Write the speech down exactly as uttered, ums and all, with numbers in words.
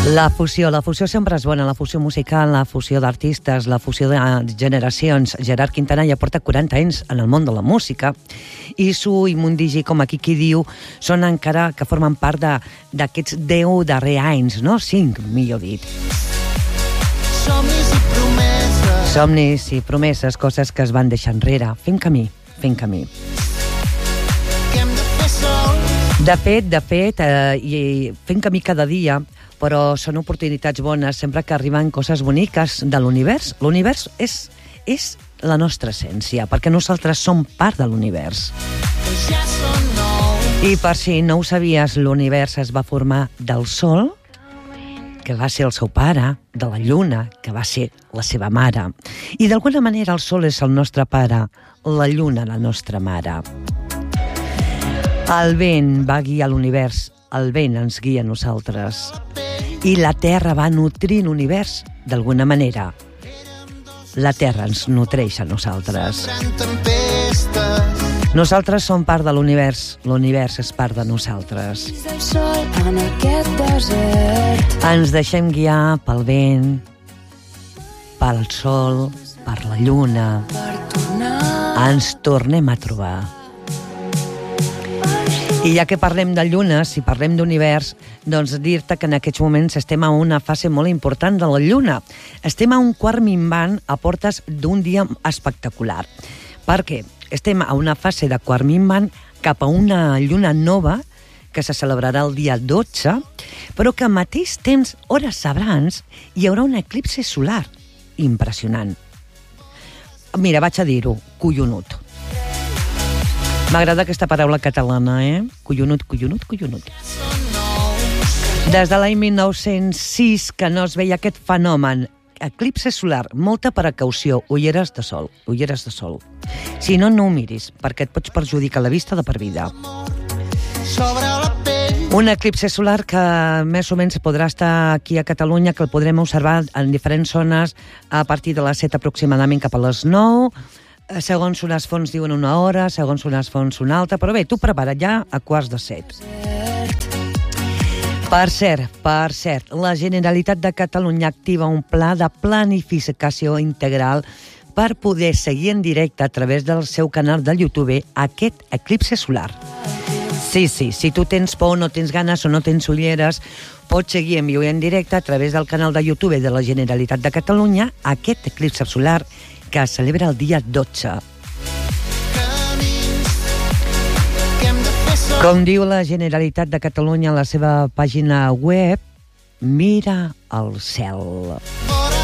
La fusió, la fusió sempre és bona, la fusió musical, la fusió d'artistes, la fusió de generacions. Gerard Quintana ja porta quaranta anys en el món de la música i Su i Mundigi, com aquí qui diu, són encara que formen part d'aquests deu darrers anys, no? Cinc, millor dit. Somnis i promeses. Somnis i promeses, coses que es van deixar enrere. Fem camí, fem camí. Què hem de fer sols? De fet, de fet, eh, i fem camí cada dia, però són oportunitats bones sempre que arriben coses boniques de l'univers. L'univers és, és la nostra essència, perquè nosaltres som part de l'univers. Ja són nou. I per si no ho sabies, l'univers es va formar del Sol, que va ser el seu pare, de la Lluna, que va ser la seva mare. I d'alguna manera el Sol és el nostre pare, la Lluna la nostra mare. El vent va guiar l'univers, el vent ens guia a nosaltres. I la Terra va nutrir l'univers d'alguna manera. La Terra ens nutreix a nosaltres. Nosaltres som part de l'univers, l'univers és part de nosaltres. Ens deixem guiar pel vent, pel sol, per la lluna. Ens tornem a trobar. I ja que parlem de lluna, si parlem d'univers, doncs dir-te que en aquests moments estem a una fase molt important de la lluna. Estem a un quart minvant a portes d'un dia espectacular. Per què? Estem a una fase de quart minvant cap a una lluna nova que se celebrarà el dia dotze, però que al mateix temps, hores abans, hi haurà un eclipsi solar impressionant. Mira, vaig a dir-ho, collonut. M'agrada aquesta paraula catalana, eh? Collonut, collonut, collonut. Des de l'any mil nou-cents sis que no es veia aquest fenomen. Eclipse solar, molta precaució, ulleres de sol, ulleres de sol. Si no, no ho miris, perquè et pots perjudicar la vista de per vida. Un eclipse solar que més o menys podrà estar aquí a Catalunya, que el podrem observar en diferents zones a partir de les set aproximadament cap a les nou. Segons unes fonts diuen una hora, segons unes fonts una altra, però bé, tu prepara't ja a quarts de set. Per cert, per cert, la Generalitat de Catalunya activa un pla de planificació integral per poder seguir en directe a través del seu canal de YouTube aquest eclipse solar. Sí, sí, si tu tens por, no tens ganes o no tens ulleres, pots seguir en viu i en directe a través del canal de YouTube de la Generalitat de Catalunya aquest eclipse solar que es celebra el dia dotze. Com diu la Generalitat de Catalunya a la seva pàgina web, mira al cel.